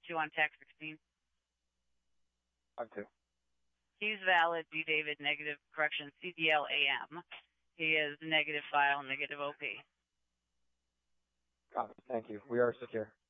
2 on tax 16. 5-2. He's valid. D. David, negative, correction, CDL AM. He is negative file, negative OP. Copy. Thank you. We are secure.